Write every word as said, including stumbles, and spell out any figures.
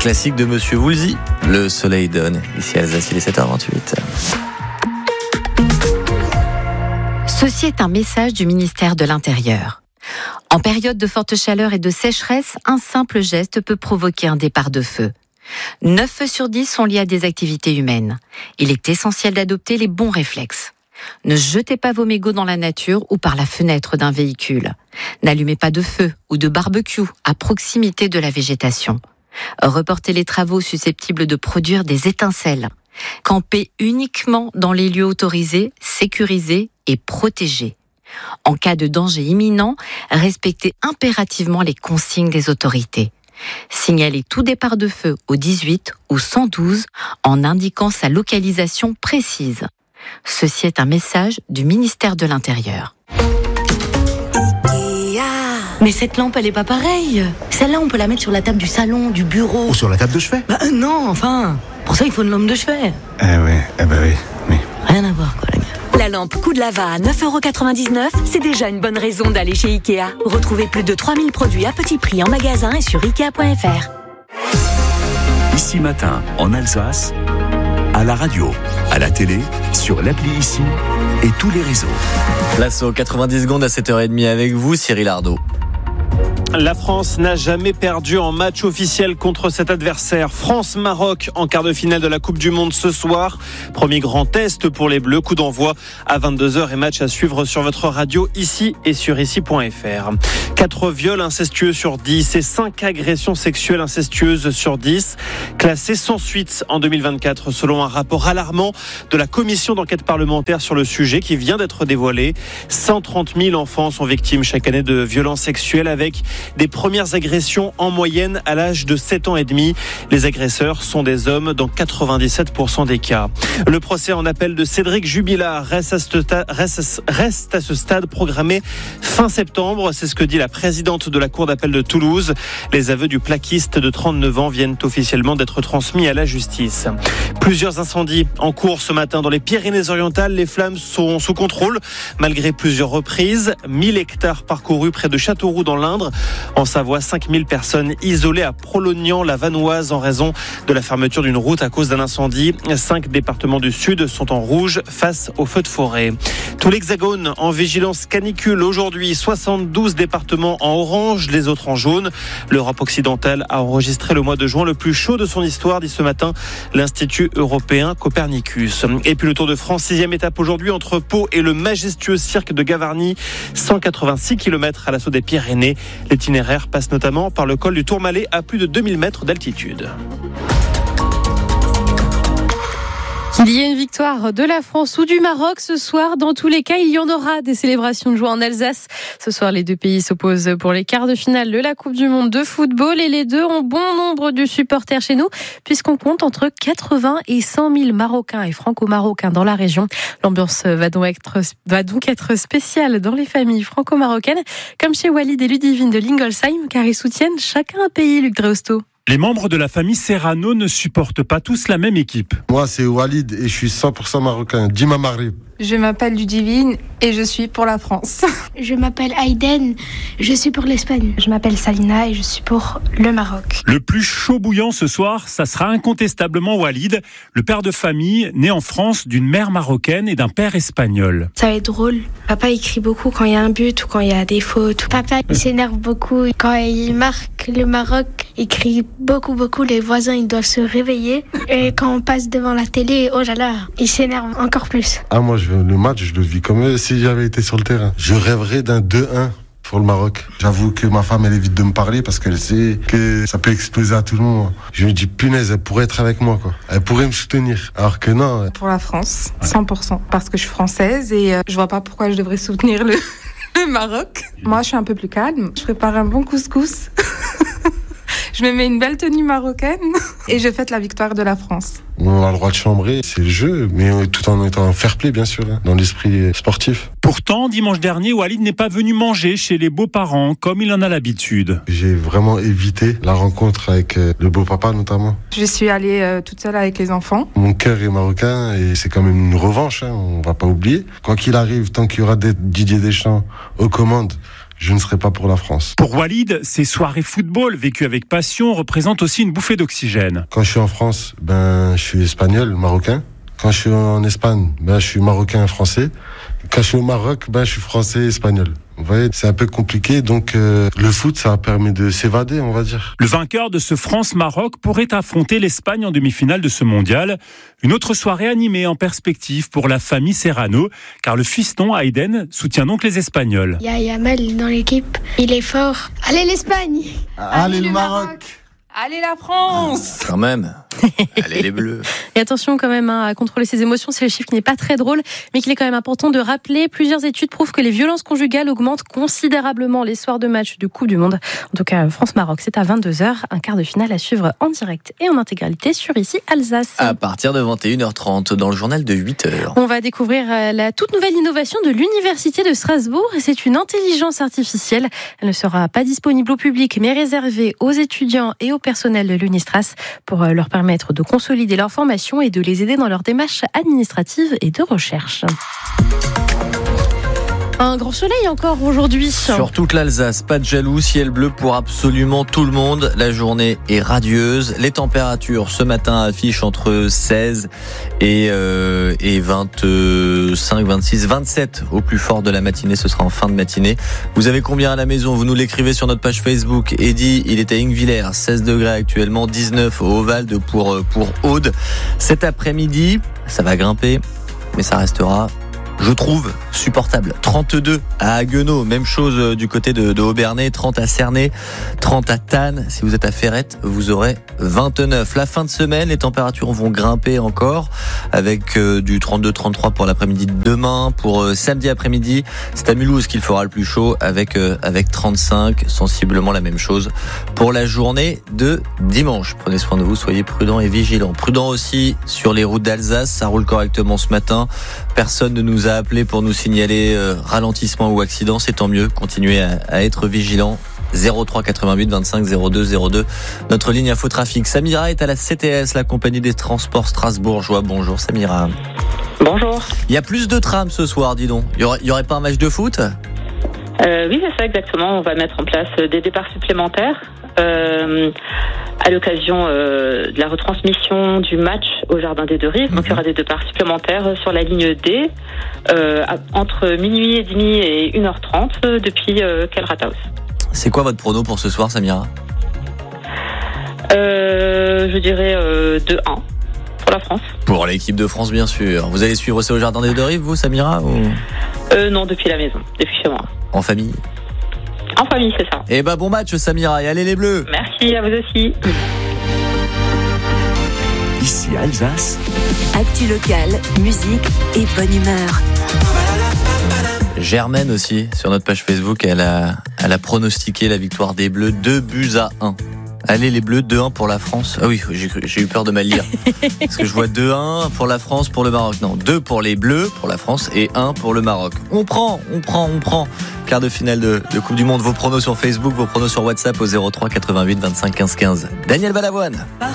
classique de Monsieur Woolsey, Le soleil donne. Ici à Alsace, il est sept heures vingt-huit. Ceci est un message du ministère de l'Intérieur. En période de forte chaleur et de sécheresse, un simple geste peut provoquer un départ de feu. neuf feux sur dix sont liés à des activités humaines. Il est essentiel d'adopter les bons réflexes. Ne jetez pas vos mégots dans la nature ou par la fenêtre d'un véhicule. N'allumez pas de feu ou de barbecue à proximité de la végétation. Reportez les travaux susceptibles de produire des étincelles. Campez uniquement dans les lieux autorisés, sécurisés et protégés. En cas de danger imminent, respectez impérativement les consignes des autorités. Signalez tout départ de feu au dix-huit ou cent douze en indiquant sa localisation précise. Ceci est un message du ministère de l'Intérieur. Mais cette lampe, elle est pas pareille. Celle-là, on peut la mettre sur la table du salon, du bureau. Ou sur la table de chevet. Bah euh, non, enfin. Pour ça, il faut une lampe de chevet. Eh ouais, eh bah oui, oui. Rien à voir, quoi, les gars. La lampe Coup de Lava à neuf euros quatre-vingt-dix-neuf, c'est déjà une bonne raison d'aller chez Ikea. Retrouvez plus de trois mille produits à petit prix en magasin et sur ikea point f r. Ici Matin, en Alsace, à la radio, à la télé, sur l'appli Ici et tous les réseaux. Place aux quatre-vingt-dix secondes à sept heures trente avec vous, Cyril Ardo. La France n'a jamais perdu en match officiel contre cet adversaire. France-Maroc en quart de finale de la Coupe du Monde ce soir. Premier grand test pour les Bleus. Coup d'envoi à vingt-deux heures et match à suivre sur votre radio ici et sur ici point f r. quatre viols incestueux sur dix et cinq agressions sexuelles incestueuses sur dix. Classés sans suite en deux mille vingt-quatre selon un rapport alarmant de la commission d'enquête parlementaire sur le sujet qui vient d'être dévoilé. cent trente mille enfants sont victimes chaque année de violences sexuelles avec des premières agressions en moyenne à l'âge de sept ans et demi. Les agresseurs sont des hommes dans quatre-vingt-dix-sept pour cent des cas. Le procès en appel de Cédric Jubilard reste à ce stade, reste, reste à ce stade programmé fin septembre. C'est ce que dit la présidente de la Cour d'appel de Toulouse. Les aveux du plaquiste de trente-neuf ans viennent officiellement d'être transmis à la justice. Plusieurs incendies en cours ce matin dans les Pyrénées-Orientales. Les flammes sont sous contrôle malgré plusieurs reprises. mille hectares parcourus près de Châteauroux dans l'Indre. En Savoie, cinq mille personnes isolées à Prolognan-la-Vanoise en raison de la fermeture d'une route à cause d'un incendie. Cinq départements du Sud sont en rouge face aux feux de forêt. Tout l'Hexagone en vigilance canicule aujourd'hui. soixante-douze départements en orange, les autres en jaune. L'Europe occidentale a enregistré le mois de juin le plus chaud de son histoire, dit ce matin l'Institut européen Copernicus. Et puis le Tour de France, sixième étape aujourd'hui entre Pau et le majestueux cirque de Gavarnie. cent quatre-vingt-six kilomètres à l'assaut des Pyrénées. L'itinéraire passe notamment par le col du Tourmalet à plus de deux mille mètres d'altitude. Qu'il y ait une victoire de la France ou du Maroc ce soir, dans tous les cas, il y en aura des célébrations de joie en Alsace. Ce soir, les deux pays s'opposent pour les quarts de finale de la Coupe du Monde de football et les deux ont bon nombre de supporters chez nous puisqu'on compte entre quatre-vingts et cent mille Marocains et Franco-Marocains dans la région. L'ambiance va donc être, va donc être spéciale dans les familles franco-marocaines comme chez Walid et Ludivine de Lingolsheim car ils soutiennent chacun un pays, Luc Dreosto. Les membres de la famille Serrano ne supportent pas tous la même équipe. Moi, c'est Walid et je suis cent pour cent marocain. Dima Marib. Je m'appelle Ludivine et je suis pour la France. Je m'appelle Aïden, je suis pour l'Espagne. Je m'appelle Salina et je suis pour le Maroc. Le plus chaud bouillant ce soir, ça sera incontestablement Walid, le père de famille né en France d'une mère marocaine et d'un père espagnol. Ça va être drôle. Papa il crie beaucoup quand il y a un but ou quand il y a des fautes. Papa il s'énerve beaucoup quand il marque le Maroc. Il crie beaucoup beaucoup, les voisins ils doivent se réveiller. Et quand on passe devant la télé, oh là là, il s'énerve encore plus. Ah moi je le match, je le vis comme si j'avais été sur le terrain. Je rêverais d'un deux un pour le Maroc. J'avoue que ma femme, elle évite de me parler parce qu'elle sait que ça peut exploser à tout le monde. Je me dis, punaise, elle pourrait être avec moi, quoi. Elle pourrait me soutenir. Alors que non. Pour la France, cent pour cent. Parce que je suis française et je vois pas pourquoi je devrais soutenir le, le Maroc. Moi, je suis un peu plus calme. Je prépare un bon couscous. Je me mets une belle tenue marocaine et je fête la victoire de la France. On a le droit de chambrer, c'est le jeu, mais tout en étant fair play, bien sûr, dans l'esprit sportif. Pourtant, dimanche dernier, Walid n'est pas venu manger chez les beaux-parents, comme il en a l'habitude. J'ai vraiment évité la rencontre avec le beau-papa, notamment. Je suis allée euh, toute seule avec les enfants. Mon cœur est marocain et c'est quand même une revanche, hein, on va pas oublier. Quoi qu'il arrive, tant qu'il y aura des Didier Deschamps aux commandes, je ne serai pas pour la France. Pour Walid, ces soirées football vécues avec passion représentent aussi une bouffée d'oxygène. Quand je suis en France, ben, je suis espagnol, marocain. Quand je suis en Espagne, ben, je suis marocain, français. Quand je suis au Maroc, ben, je suis français, espagnol. Vous voyez, c'est un peu compliqué, donc euh, le foot, ça permet de s'évader, on va dire. Le vainqueur de ce France-Maroc pourrait affronter l'Espagne en demi-finale de ce mondial. Une autre soirée animée en perspective pour la famille Serrano, car le fiston Aiden soutient donc les Espagnols. Il y a Yamal dans l'équipe, il est fort. Allez l'Espagne! Allez, Allez le Maroc, Maroc. Allez la France! Quand même. Allez les Bleus. Et attention quand même hein, à contrôler ses émotions, c'est le chiffre qui n'est pas très drôle, mais qu'il est quand même important de rappeler. Plusieurs études prouvent que les violences conjugales augmentent considérablement les soirs de match de Coupe du Monde. En tout cas, France-Maroc, c'est à vingt-deux heures, un quart de finale à suivre en direct et en intégralité sur Ici Alsace. À partir de vingt et une heures trente, dans le journal de huit heures. On va découvrir la toute nouvelle innovation de l'Université de Strasbourg. C'est une intelligence artificielle. Elle ne sera pas disponible au public, mais réservée aux étudiants et au personnel de l'Unistras pour leur permettre de consolider leur formation et de les aider dans leurs démarches administratives et de recherche. Un grand soleil encore aujourd'hui. Sur toute l'Alsace, pas de jaloux, ciel bleu pour absolument tout le monde. La journée est radieuse. Les températures ce matin affichent entre seize et, euh, et vingt-cinq, vingt-six, vingt-sept au plus fort de la matinée. Ce sera en fin de matinée. Vous avez combien à la maison? Vous nous l'écrivez sur notre page Facebook. Eddy, il est à Ingvillers, seize degrés actuellement, dix-neuf au Ovalde pour, pour Aude. Cet après-midi, ça va grimper, mais ça restera, je trouve, supportable. trente-deux à Haguenau, même chose du côté de, de Aubernais, trente à Cernay, trente à Tannes. Si vous êtes à Ferrette, vous aurez vingt-neuf. La fin de semaine, les températures vont grimper encore avec euh, du trente-deux trente-trois pour l'après-midi de demain. Pour euh, samedi après-midi, c'est à Mulhouse qu'il fera le plus chaud avec, euh, avec trente-cinq, sensiblement la même chose pour la journée de dimanche. Prenez soin de vous, soyez prudents et vigilants. Prudents aussi sur les routes d'Alsace, ça roule correctement ce matin. Personne ne nous a appelé pour nous signaler euh, ralentissement ou accident, c'est tant mieux. Continuez à, à être vigilants. zéro trois quatre-vingt-huit vingt-cinq zéro deux zéro deux, notre ligne info trafic. Samira est à la C T S, la compagnie des transports strasbourgeois. Bonjour Samira. Bonjour. Il y a plus de trams ce soir, dis donc. Il y aurait, il y aurait pas un match de foot ? euh, Oui, c'est ça exactement. On va mettre en place des départs supplémentaires euh, à l'occasion euh, de la retransmission du match au Jardin des Deux Rives. Donc, mmh. il y aura des départs supplémentaires sur la ligne D euh, entre minuit et demi et une heure trente depuis euh, Kelrathaus. C'est quoi votre prono pour ce soir, Samira ? euh, Je dirais euh, deux un pour la France. Pour l'équipe de France, bien sûr. Vous allez suivre ça au Jardin des Deux Rives, vous, Samira ou... euh, Non, depuis la maison, depuis chez moi. En famille ? En famille, c'est ça. Eh ben, bon match, Samira, et allez les Bleus. Merci, à vous aussi. Ici Alsace. Actu locale, musique et bonne humeur. Germaine aussi, sur notre page Facebook, elle a, elle a pronostiqué la victoire des Bleus, deux buts à un. Allez les Bleus, deux un pour la France. Ah oui, j'ai, j'ai eu peur de mal lire. Parce que je vois deux un pour la France, pour le Maroc. Non, deux pour les Bleus, pour la France, et un pour le Maroc. On prend, on prend, on prend. Quart de finale de, de Coupe du Monde. Vos pronos sur Facebook, vos pronos sur WhatsApp au zéro trois quatre-vingt-huit vingt-cinq quinze quinze. Daniel Balavoine.